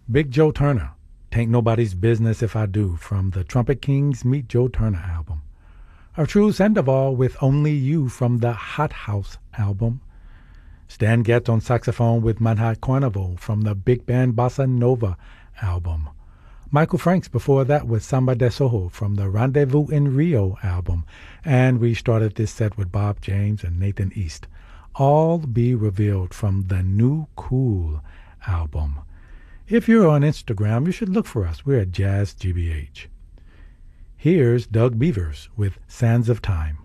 Big Joe Turner, Tain't Nobody's Business If I Do, from the Trumpet Kings Meet Joe Turner album. Arturo Sandoval with Only You from the Hot House album. Stan Getz on saxophone with Manhat Carnival from the Big Band Bossa Nova album. Michael Franks before that with Samba de Soho from the Rendezvous in Rio album. And we started this set with Bob James and Nathan East. All Be Revealed from the New Cool album. If you're on Instagram, you should look for us. We're at Jazz GBH. Here's Doug Beavers with Sands of Time.